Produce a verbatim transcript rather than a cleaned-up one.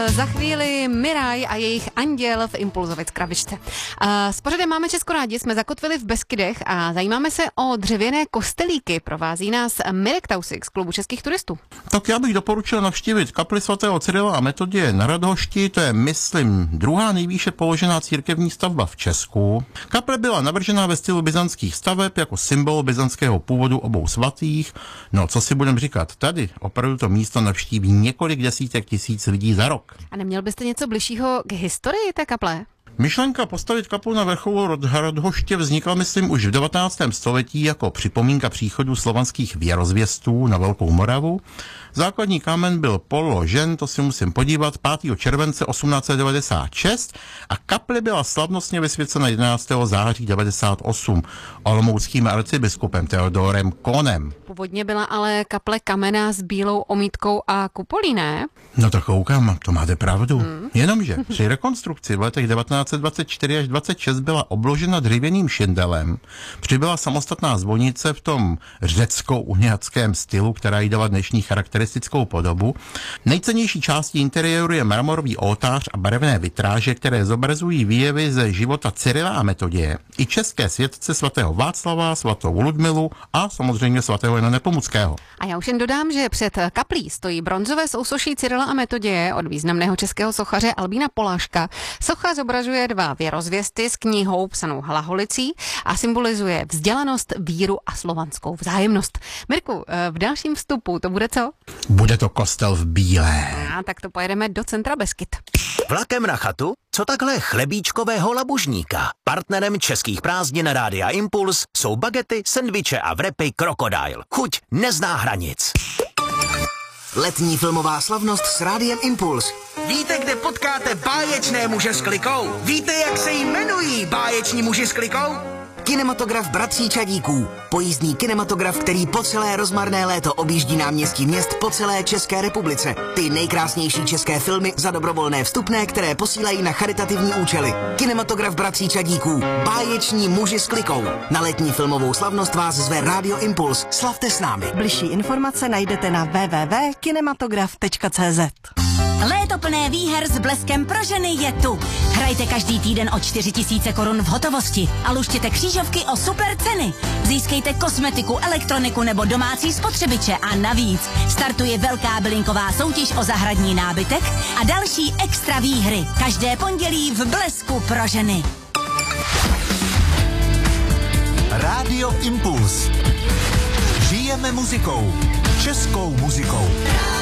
Za chvíli Miraj a jejich Anděl v Impulzovec krabičce. S pořadem Máme Česko rádi jsme zakotvili v Beskydech a zajímáme se o dřevěné kostelíky. Provází nás Mirek Tausik z Klubu českých turistů. Tak já bych doporučil navštívit kapli svatého Cyrila a Metoděje na Radhošti. To je, myslím, druhá nejvýše položená církevní stavba v Česku. Kaple byla navržena ve stylu byzantských staveb jako symbol byzantského původu obou svatých. No, co si budeme říkat, tady opravdu to místo navštíví několik desítek tisíc lidí za rok. A neměl byste něco bližšího k historii té kaple? Myšlenka postavit kaplu na vrcholu Radhoště vznikla, myslím, už v devatenáctém století jako připomínka příchodu slovanských věrozvěstů na Velkou Moravu. Základní kámen byl položen, to si musím podívat, pátého července osmnáct set devadesát šest a kaple byla slavnostně vysvěcena jedenáctého září devadesát osm olomouckým arcibiskupem Theodorem Kohnem. Původně byla ale kaple kamenná s bílou omítkou a kupolí, ne? No tak koukám, to máte pravdu. Hmm. Jenomže při rekonstrukci v letech devatenáct set dvacet čtyři až dvacet šest byla obložena dřevěným šindelem, přibyla samostatná zvonice v tom řecko-uniackém stylu, která jí dala dnešní charakteristickou podobu. Nejcennější částí interiéru je mramorový oltář a barevné vitráže, které zobrazují výjevy ze života Cyrila a Metoděje, i české světce svatého Václava, svatou Ludmilu a samozřejmě svatého Jana Nepomuckého. A já už jen dodám, že před kaplí stojí bronzové sousoší Cyrila a Metoděje od významného českého sochaře Albína Poláška. Socha zobrazuje dva věrozvěsty s knihou psanou hlaholicí a symbolizuje vzdělanost, víru a slovanskou vzájemnost. Mirku, v dalším vstupu to bude co? Bude to kostel v bílé. A tak to pojedeme do centra Beskyd. Vlakem na chatu? Co takhle chlebíčkového labužníka? Partnerem českých prázdnin Rádia Impuls jsou bagety, sendviče a vrepy Krokodil. Chuť nezná hranic. Letní filmová slavnost s Rádiem Impuls. Víte, kde potkáte báječné muže s klikou? Víte, jak se jmenují báječní muži s klikou? Kinematograf Bratří Čadíků. Pojízdný kinematograf, který po celé rozmarné léto objíždí náměstí měst po celé České republice. Ty nejkrásnější české filmy za dobrovolné vstupné, které posílají na charitativní účely. Kinematograf Bratří Čadíků. Báječní muži s klikou. Na letní filmovou slavnost vás zve Rádio Impuls. Slavte s námi. Bližší informace najdete na w w w tečka kinematograf tečka c z. Léto plné výher s bleskem pro ženy je tu. Hrajte každý týden o čtyři tisíce korun v hotovosti a luštěte křížovky o super ceny. Získejte kosmetiku, elektroniku nebo domácí spotřebiče a navíc startuje velká bylinková soutěž o zahradní nábytek a další extra výhry. Každé pondělí v blesku pro ženy. Rádio Impuls. Žijeme muzikou. Českou muzikou.